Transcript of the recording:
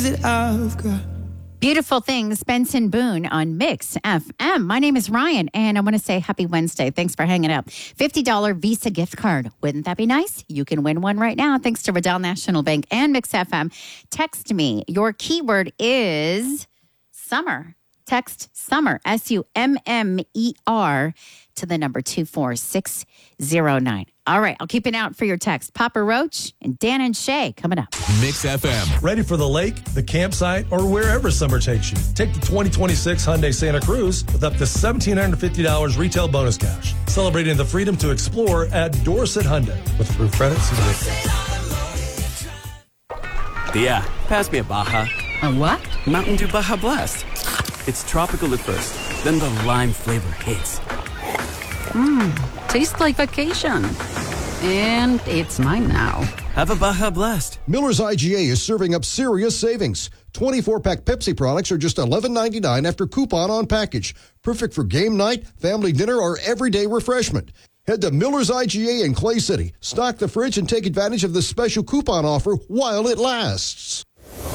that I've got. Beautiful Things, Benson Boone on Mix FM. My name is Ryan, and I want to say happy Wednesday. Thanks for hanging out. $50 Visa gift card. Wouldn't that be nice? You can win one right now thanks to Riddell National Bank and Mix FM. Text me. Your keyword is summer. Text summer, SUMMER, to the number 24609. All right, I'll keep an eye out for your text. Papa Roach and Dan and Shay coming up. Mix FM. Ready for the lake, the campsite, or wherever summer takes you. Take the 2026 Hyundai Santa Cruz with up to $1,750 retail bonus cash. Celebrating the freedom to explore at Dorset Hyundai. With approved credits. Tia, pass me a Baja. A what? Mountain Dew Baja Blast. It's tropical at first, then the lime flavor hits. Tastes like vacation. And it's mine now. Have a Baja Blast. Miller's IGA is serving up serious savings. 24-pack Pepsi products are just $11.99 after coupon on package. Perfect for game night, family dinner, or everyday refreshment. Head to Miller's IGA in Clay City. Stock the fridge and take advantage of this special coupon offer while it lasts.